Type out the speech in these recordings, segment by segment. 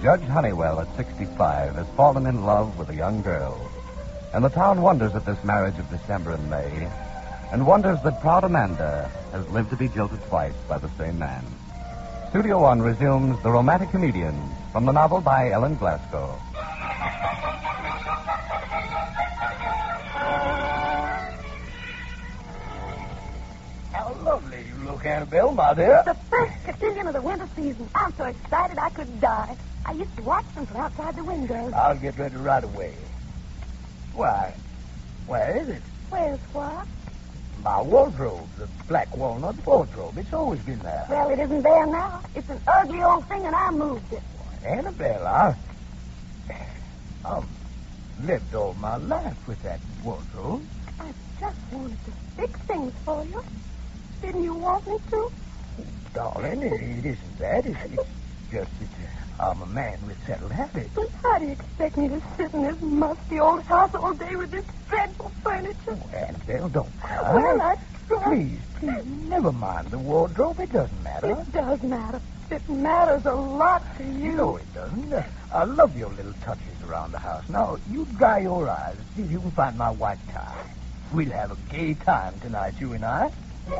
Judge Honeywell, at 65, has fallen in love with a young girl. And the town wonders at this marriage of December and May, and wonders that proud Amanda has lived to be jilted twice by the same man. Studio One resumes The Romantic Comedian from the novel by Ellen Glasgow. How lovely you look, Annabelle, my dear. The first cotillion of the winter season. I'm so excited I could die. I used to watch them from outside the windows. I'll get ready right away. Why, where is it? Where's what? My wardrobe, the black walnut wardrobe. It's always been there. Well, it isn't there now. It's an ugly old thing, and I moved it. Annabelle, I've lived all my life with that wardrobe. I just wanted to fix things for you. Didn't you want me to? Darling, it isn't that. It's just that I'm a man with settled habits. But how do you expect me to sit in this musty old house all day with this dreadful furniture? Oh, Annabelle, don't cry. Well, I try. Please, never mind the wardrobe. It doesn't matter. It does matter. It matters a lot to you. No, it doesn't. I love your little touches around the house. Now, you dry your eyes. See if you can find my white tie. We'll have a gay time tonight, you and I.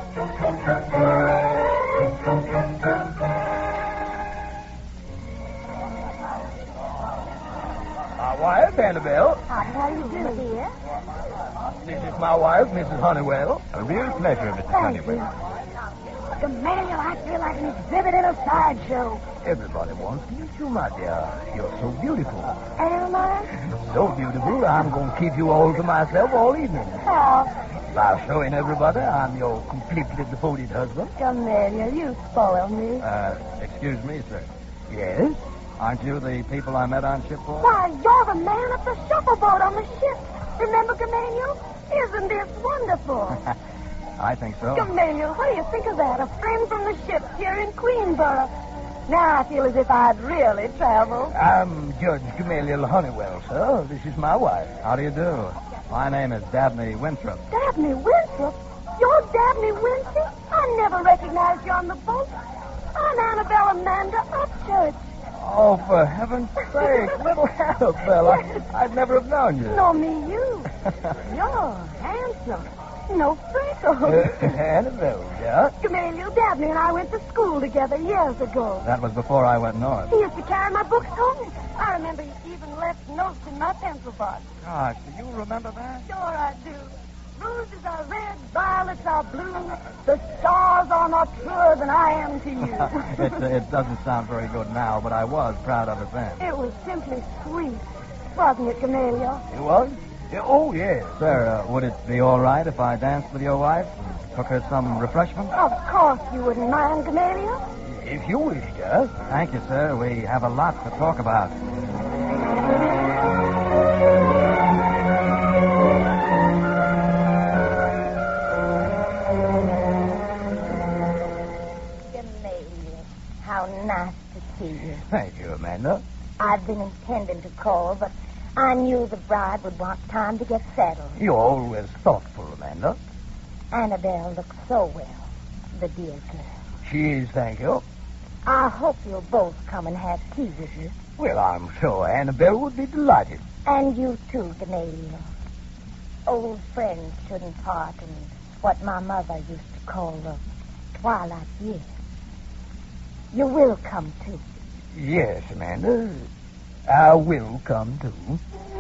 My wife, Annabelle. How do you do, dear? This is my wife, Mrs. Honeywell. A real pleasure, Mr. Honeywell. Gamaliel, I feel like an exhibit in a sideshow. Everybody wants to meet you, my dear. You're so beautiful. Am I? So beautiful, I'm going to keep you all to myself all evening. How? By showing everybody I'm your completely devoted husband. Gamaliel, you spoil me. Excuse me, sir. Yes? Aren't you the people I met on shipboard? Why, you're the man at the shuffleboat on the ship. Remember, Gamaliel? Isn't this wonderful? I think so. Gamaliel, what do you think of that? A friend from the ship here in Queensboro. Now I feel as if I'd really traveled. I'm Judge Gamaliel Honeywell, sir. This is my wife. How do you do? My name is Dabney Winthrop. Dabney Winthrop? You're Dabney Winthrop? I never recognized you on the boat. I'm Annabelle Amanda Upchurch. Oh, for heaven's sake, little Annabelle. I'd never have known you. No, me, you. You're handsome. No freckles. Annabelle, yeah? Gamaliel, Dabney and I went to school together years ago. That was before I went north. He used to carry my books home. I remember he even left notes in my pencil box. Gosh, do you remember that? Sure I do. Roses are red, violets are blue. The stars are more truer than I am to you. It doesn't sound very good now, but I was proud of it then. It was simply sweet, wasn't it, Gamaliel? It was? Oh, yes. Sir, would it be all right if I danced with your wife and took her some refreshment? Of course you wouldn't mind, Gamaliel. If you wish, sir. Thank you, sir. We have a lot to talk about. Gamaliel, how nice to see you. Thank you, Amanda. I've been intending to call, but I knew the bride would want time to get settled. You're always thoughtful, Amanda. Annabelle looks so well, the dear girl. She is, thank you. I hope you'll both come and have tea with me. Well, I'm sure Annabelle would be delighted. And you too, Gamaliel. Old friends shouldn't part in what my mother used to call the twilight years. You will come too. Yes, Amanda. I will come, too.